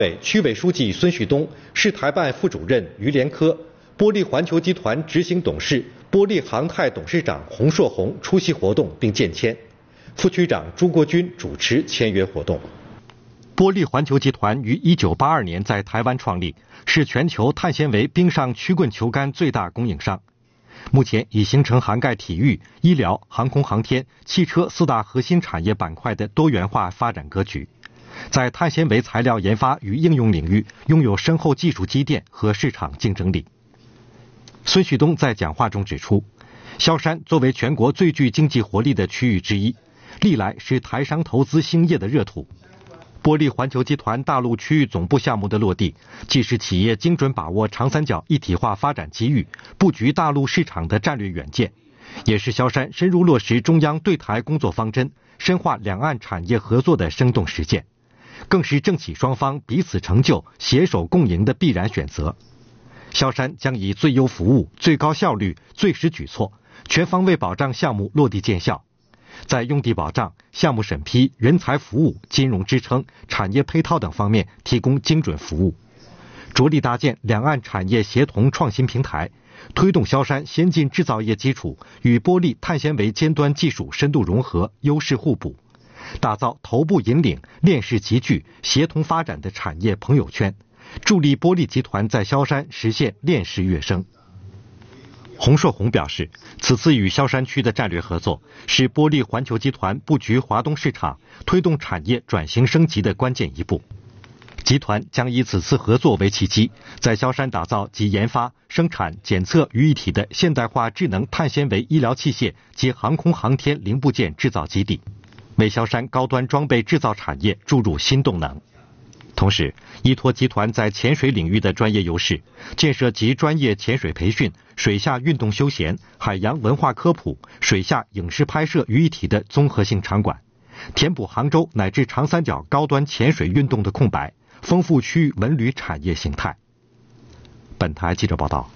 区委书记孙旭东、市台办副主任于连科、玻璃环球集团执行董事、玻璃航太董事长洪硕红出席活动并见签，副区长朱国军主持签约活动。玻璃环球集团于1982年在台湾创立，是全球碳纤维冰上曲棍球杆最大供应商。目前已形成涵盖体育、医疗、航空航天、汽车4大核心产业板块的多元化发展格局，在碳纤维材料研发与应用领域拥有深厚技术积淀和市场竞争力。孙旭东在讲话中指出，萧山作为全国最具经济活力的区域之一，历来是台商投资兴业的热土。玻璃环球集团大陆区域总部项目的落地，既是企业精准把握长三角一体化发展机遇、布局大陆市场的战略远见，也是萧山深入落实中央对台工作方针、深化两岸产业合作的生动实践，更是政企双方彼此成就、携手共赢的必然选择。萧山将以最优服务、最高效率、最实举措，全方位保障项目落地见效。在用地保障、项目审批、人才服务、金融支撑、产业配套等方面提供精准服务，着力搭建两岸产业协同创新平台，推动萧山先进制造业基础与玻璃碳纤维尖端技术深度融合、优势互补，打造头部引领、链式集聚、协同发展的产业朋友圈，助力玻璃集团在萧山实现链式跃升。洪硕红表示，此次与萧山区的战略合作是玻璃环球集团布局华东市场、推动产业转型升级的关键一步。集团将以此次合作为契机，在萧山打造集研发、生产、检测于一体的现代化智能碳纤维医疗器械及航空航天零部件制造基地，为萧山高端装备制造产业注入新动能。同时，依托集团在潜水领域的专业优势，建设集专业潜水培训、水下运动休闲、海洋文化科普、水下影视拍摄于一体的综合性场馆，填补杭州乃至长三角高端潜水运动的空白，丰富区域文旅产业形态。本台记者报道。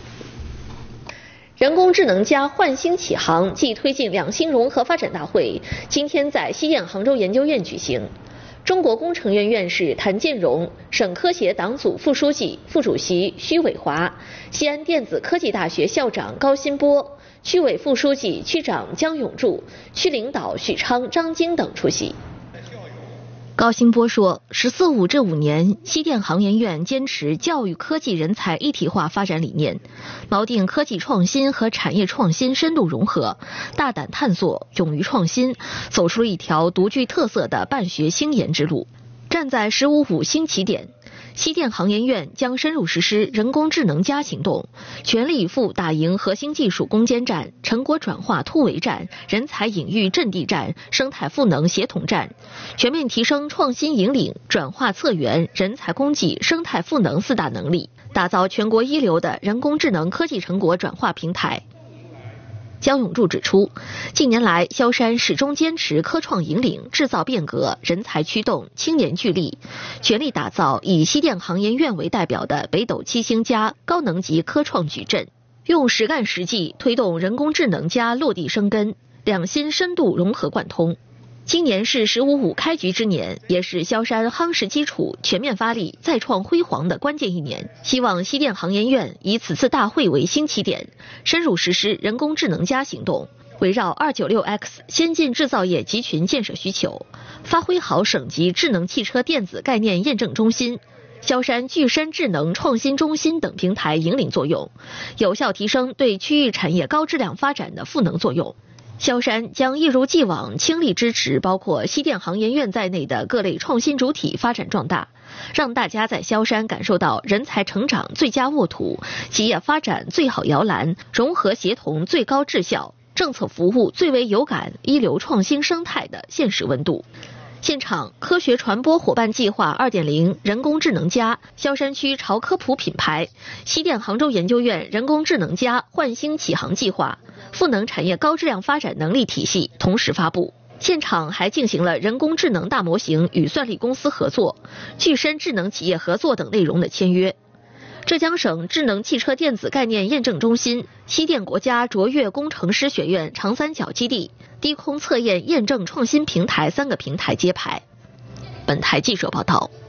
人工智能加焕星启航暨推进两星融合发展大会今天在西电杭州研究院举行。中国工程院院士谭建荣、省科协党组副书记、副主席徐伟华、西安电子科技大学校长高新波、区委副书记、区长姜永柱、区领导许昌、张晶等出席。高新波说，“14五”这5年，西电杭研院坚持教育科技人才一体化发展理念，锚定科技创新和产业创新深度融合，大胆探索，勇于创新，走出了一条独具特色的办学兴研之路。站在“15五”新起点，西电杭研院将深入实施人工智能加行动，全力以赴打赢核心技术攻坚战、成果转化突围战、人才引育阵地战、生态赋能协同战，全面提升创新引领、转化策源、人才供给、生态赋能4大能力，打造全国一流的人工智能科技成果转化平台。姜永柱指出，近年来萧山始终坚持科创引领、制造变革、人才驱动、青年聚力，全力打造以西电杭研院为代表的北斗7星+高能级科创矩阵，用实干实际推动人工智能加落地生根，两新深度融合贯通。今年是“15五”开局之年，也是萧山夯实基础、全面发力、再创辉煌的关键一年。希望西电杭研院以此次大会为新起点，深入实施人工智能加行动，围绕296X 先进制造业集群建设需求，发挥好省级智能汽车电子概念验证中心、萧山具身智能创新中心等平台引领作用，有效提升对区域产业高质量发展的赋能作用。萧山将一如既往倾力支持包括西电杭研院在内的各类创新主体发展壮大，让大家在萧山感受到人才成长最佳沃土、企业发展最好摇篮、融合协同最高质效、政策服务最为有感、一流创新生态的现实温度。现场科学传播伙伴计划2.0人工智能+萧山区潮科普品牌、西电杭州研究院人工智能+焕星启航计划、赋能产业高质量发展能力体系同时发布。现场还进行了人工智能大模型与算力公司合作、具身智能企业合作等内容的签约。浙江省智能汽车电子概念验证中心、西电国家卓越工程师学院长三角基地、低空测验验证创新平台3个平台揭牌。本台记者报道。